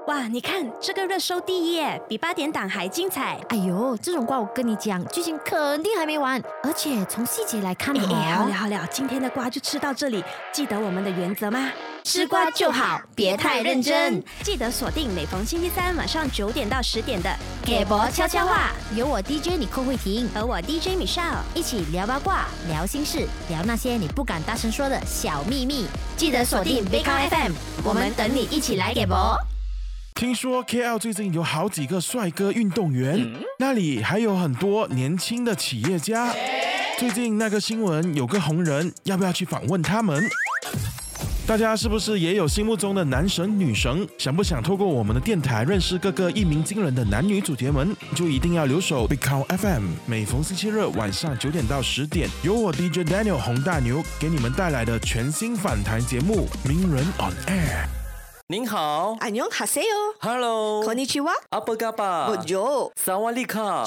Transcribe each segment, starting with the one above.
哇，你看这个热搜第一耶，比8点档还精彩。 哎呦，这种瓜我跟你讲，剧情肯定还没完，而且从细节来看好了，今天的瓜就吃到这里。记得我们的原则吗？吃瓜就好，别太认真。记得锁定每逢星期三晚上9点到10点的《给博悄悄话》， 有我 DJ 你寇慧婷和我 DJ Michelle 一起聊八卦、聊心事、聊那些你不敢大声说的小秘密。 记得锁定 Big Count FM， 我们等你一起来给博。 听说 KL 最近有好几个帅哥运动员，那里还有很多年轻的企业家。最近那个新闻有个红人，要不要去访问他们？大家是不是也有心目中的男神女神？想不想透过我们的电台认识各个一鸣惊人的男女主角们？就一定要留守 Big Count FM， 每逢星期日晚上9点到10点，由我 DJ Daniel 洪大牛给你们带来的全新访谈节目《名人 on Air》。 您好， 안녕하세요。 Hello， konnichiwa。 Apa kabar？ Bonjour。 Sawadee-ka。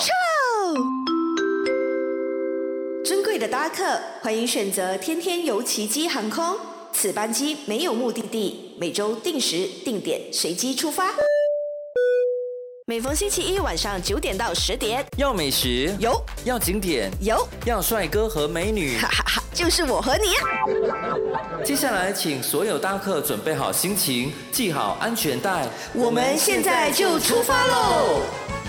尊贵的搭客，欢迎选择天天游奇迹航空。此班机没有目的地，每周定时定点随机出发。每逢星期一晚上9点到10点， 要美食有， 要景点有， 要帅哥和美女， 哈哈哈，就是我和你。 接下来请所有搭客准备好心情，系好安全带， 我们现在就出发喽！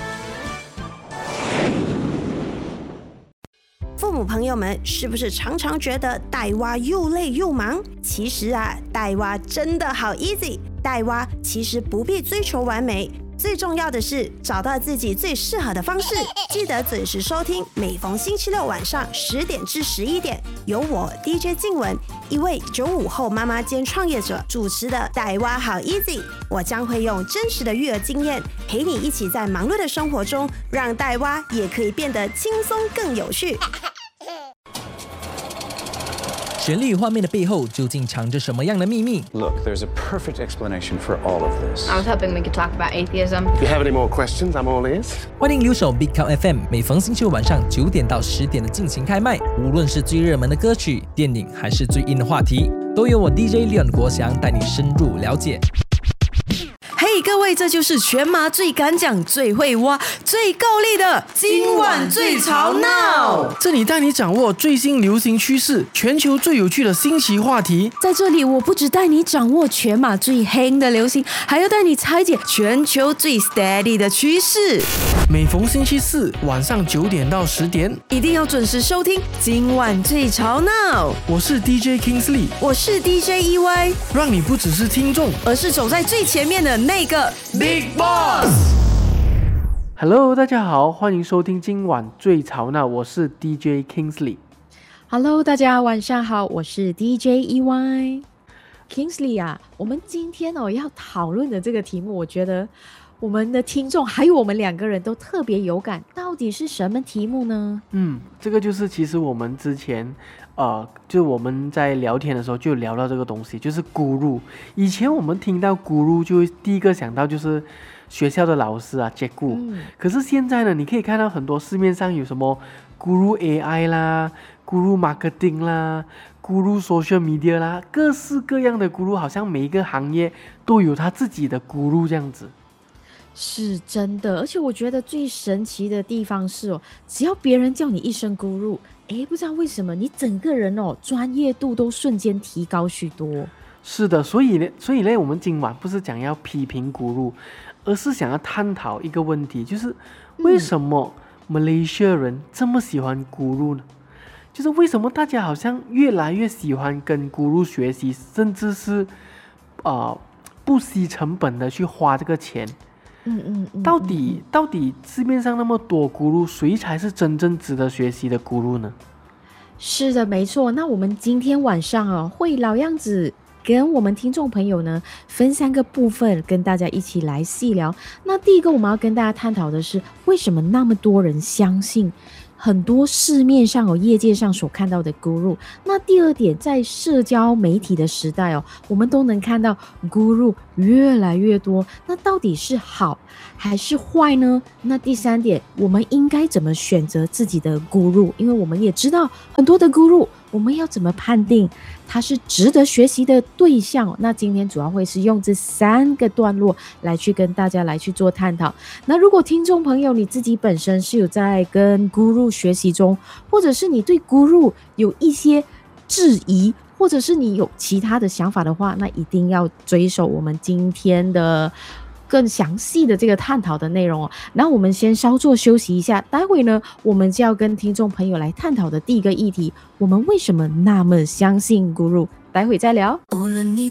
父母朋友们是不是常常觉得带娃又累又忙？其实带娃真的好 easy。带娃其实不必追求完美，最重要的是找到自己最适合的方式。记得准时收听，每逢星期六晚上10点至11点，由我 DJ 静雯，一位95后妈妈兼创业者主持的带娃好 easy。我将会用真实的育儿经验，陪你一起在忙碌的生活中，让带娃也可以变得轻松更有趣。 旋律画面的背后究竟藏着什么样的秘密？ Look, there's a perfect explanation for all of this. I was hoping we could talk about atheism. If you have any more questions, I'm all ears. 欢迎留守 Big Count FM， 每逢星期五晚上9点到10点的尽情开麦。无论是最热门的歌曲、电影，还是最硬的话题，都由我 DJ Leon 国祥带你深入了解。 嘿，各位，这就是全马最敢讲、最会挖、最够力的今晚最吵闹。 这里带你掌握最新流行趋势，全球最有趣的新奇话题。 在这里，我不只带你掌握全马最黑的流行，还要带你拆解全球最 steady 的趋势。 每逢星期四晚上9点到10点， 一定要准时收听今晚最吵闹。 我是 DJ Kingsley， 我是 DJ EY， 让你不只是听众， 而是走在最前面的那个 Big Boss。Hello， 大家好，欢迎收听今晚最吵闹，我是 DJ Kingsley。Hello， 大家晚上好，我是 DJ EY。Kingsley 啊，我们今天要讨论的这个题目，我觉得我们的听众还有我们2个人都特别有感，到底是什么题目呢？ 这个就是其实我们之前就我们在聊天的时候就聊到这个东西，就是 guru。以前我们听到 guru 就第一个想到就是学校的老师啊，接顾。可是现在呢，你可以看到很多市面上有什么 guru AI 啦、guru marketing 啦、guru social media 啦，各式各样的 guru， 好像每一个行业都有他自己的 guru 这样子。 是真的，而且我觉得最神奇的地方是只要别人叫你一声 guru， 不知道为什么你整个人专业度都瞬间提高许多。 是的，所以呢，我们今晚不是讲要批评 guru， 而是想要探讨一个问题，就是为什么马来西亚人这么喜欢 guru 呢？就是为什么大家好像越来越喜欢跟 guru 学习，甚至是不惜成本的去花这个钱。到底市面上那么多 guru， 谁才是真正值得学习的 guru 呢？ 是的，没错。那我们今天晚上会老样子跟我们听众朋友呢分3个部分，跟大家一起来细聊。那第一个我们要跟大家探讨的是，为什么那么多人相信很多市面上业界上所看到的 guru。 那第二点，在社交媒体的时代我们都能看到 guru 越来越多，那到底是好还是坏呢？那第3点，我们应该怎么选择自己的 guru？ 因为我们也知道很多的 guru， 我们要怎么判定他是值得学习的对象？那今天主要会是用这3个段落来去跟大家来去做探讨。那如果听众朋友你自己本身是有在跟 Guru 学习中，或者是你对 Guru 有一些质疑，或者是你有其他的想法的话，那一定要追守我们今天的更详细的这个探讨的内容哦。那我们先稍作休息一下，待会呢我们就要跟听众朋友来探讨的第一个议题，我们为什么那么相信 Guru， 待会再聊。无论你